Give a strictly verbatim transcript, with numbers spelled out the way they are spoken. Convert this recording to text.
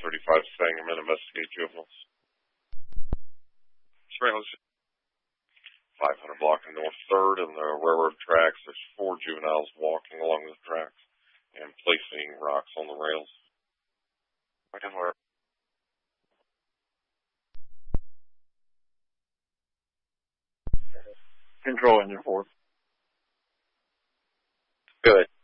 thirty-five Sangamon investigate juveniles. Surveillance five hundred block of North third and the railroad tracks. There's four juveniles walking along the tracks and placing rocks on the rails. I can wear. Control engine four. Good.